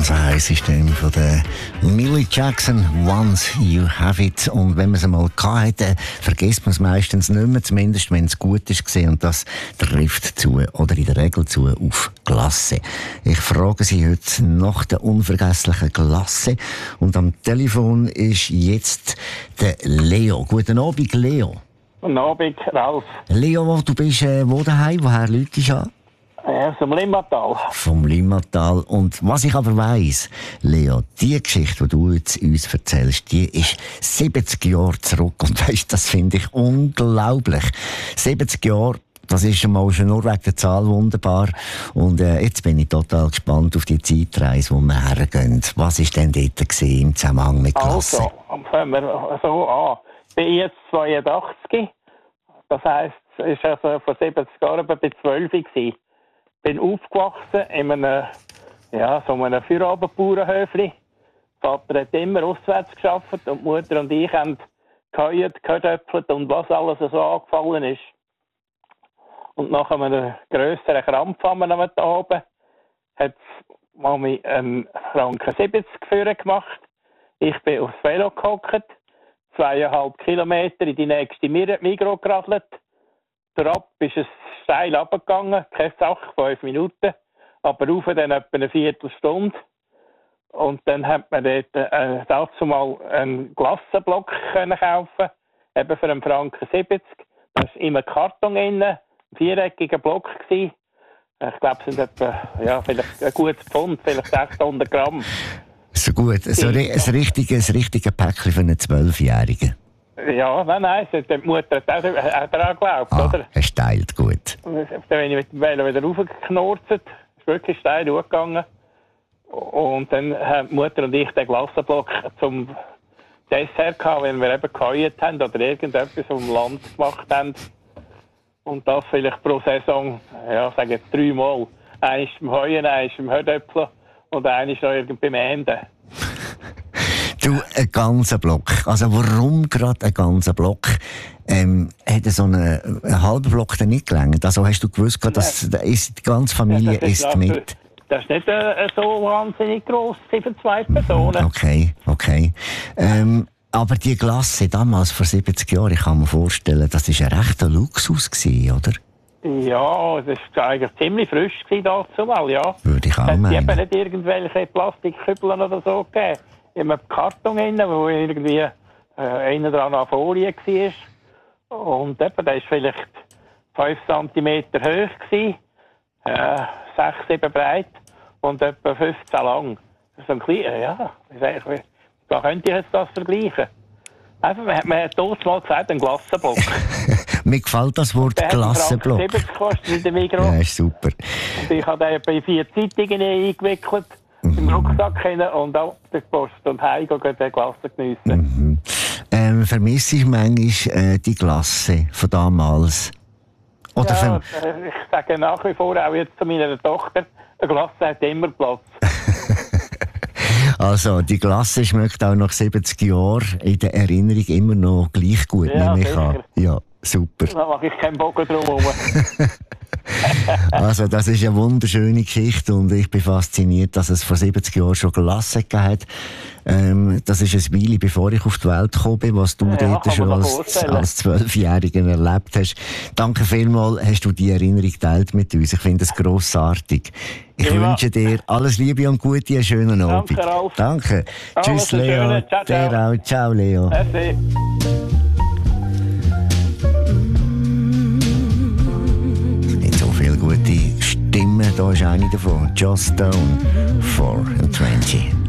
Das heisst, ist dann von der Millie Jackson, Once You Have It. Und wenn man es einmal gehabt hat, vergisst man es meistens nicht mehr, zumindest wenn es gut ist gewesen. Und das trifft zu, oder in der Regel zu, auf Glasse. Ich frage Sie heute nach der unvergesslichen Glasse. Und am Telefon ist jetzt der Leo. Guten Abend, Leo. Guten Abend, Ralf. Leo, du bist wo daheim? Woher läutest du an? Ja, vom Limmatal. Vom Limmatal. Und was ich aber weiss, Leo, die Geschichte, die du jetzt uns erzählst, die ist 70 Jahre zurück. Und weisst, das finde ich unglaublich. 70 Jahre, das ist schon nur wegen der Zahl wunderbar. Und jetzt bin ich total gespannt auf die Zeitreise, wo wir hergehen. Was war denn dort im Zusammenhang mit Klasse? Also, fangen wir so an. Ich bin jetzt 82. Das heisst, es ist also vor 70 Jahren bei 12 gewesen. Bin aufgewachsen in einem, so einem Feierabendbauernhöfli. Vater hat immer auswärts gearbeitet und die Mutter und ich haben gehödöpfelt und was alles so angefallen ist. Und nach einem grösseren Krampf am Abend hat Mami einen Franken 70 gemacht. Ich bin aufs Velo gehockt, 2,5 Kilometer in die nächste Migros geradelt. Der Ab ist es steil runtergegangen, keine Sache, 5 Minuten, aber rauf dann etwa eine Viertelstunde. Und dann hat man dort dazu mal einen Glassenblock können kaufen, eben für einen Franken 70. Da war immer Karton drin, ein viereckiger Block gewesen. Ich glaube, es sind etwa, vielleicht ein gutes Pfund, vielleicht 600 Gramm. So gut, so ein richtiges Päckchen für einen 12-Jährigen. Ja, nein, die Mutter hat auch daran geglaubt, oder? Er steilt gut. Dann bin ich mit dem Velo wieder raufgeknurzt, ist wirklich steil hochgegangen. Und dann haben die Mutter und ich den Glassenblock zum Dessert gehabt, wenn wir eben geheuert haben oder irgendetwas vom Land gemacht haben. Und das vielleicht pro Saison, sage jetzt 3 Mal. Eines beim Heuen, eines beim Hödöpfeln und eines noch irgendwie beim Enden. Du, ein ganzer Block. Also warum gerade ein ganzer Block? Hat so einen halben Block dann nicht gelangt? Also hast du gewusst, dass die ganze Familie isst mit? Das ist nicht so wahnsinnig gross für 2 Personen. Okay. Aber die Glasse damals, vor 70 Jahren, ich kann mir vorstellen, das war ein rechter Luxus gewesen, oder? Ja, das war eigentlich ziemlich frisch dazu mal, ja. Würde ich auch meinen. Es hat eben nicht irgendwelche Plastikkübeln oder so gegeben. In einem Karton drin, wo irgendwie einer dran an Folie war. Und eben, der war vielleicht 5 cm hoch gewesen, 6, 7 breit und etwa 15 lang. Das ist ein kleiner, da könnte ich jetzt das vergleichen. Also, man hat dort mal gesagt, ein Glassenblock. Mir gefällt das Wort Glassenblock. Der hat 70 gekostet in der Migros. Ja, ist super. Und ich habe den bei 4 Zeitungen eingewickelt. Im Rucksack hin und auf der Post und heim gehen den Glasse geniessen. Vermisse ich manchmal die Glasse von damals? Oder ich sage nach wie vor auch jetzt zu meiner Tochter, eine Glasse hat immer Platz. Also, die Glasse schmeckt auch nach 70 Jahren in der Erinnerung immer noch gleich gut, nehme ich an. Ja, super. Da mache ich keinen Bogen drum herum. Also, das ist eine wunderschöne Geschichte und ich bin fasziniert, dass es vor 70 Jahren schon Glasse gegeben hat. Das ist ein Weile, bevor ich auf die Welt gekommen bin, was du dort schon als 12-Jähriger erlebt hast. Danke vielmals, hast du die Erinnerung geteilt mit uns. Ich finde es grossartig. Ich wünsche dir alles Liebe und Gute, einen schönen Abend. Danke, Ralf. Danke. Tschüss, Leo. Ciao, ciao. Auch. Ciao, Leo. Merci. Nicht so viele gute Stimmen, da ist eine davon. Just Stone, 24.